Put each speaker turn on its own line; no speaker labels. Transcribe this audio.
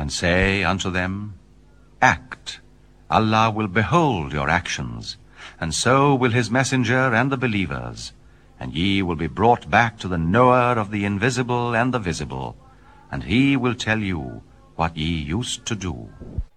and say unto them, Act. Allah will behold your actions, and so will his messenger and the believers, and ye will be brought back to the knower of the invisible and the visible, and he will tell you what ye used to do.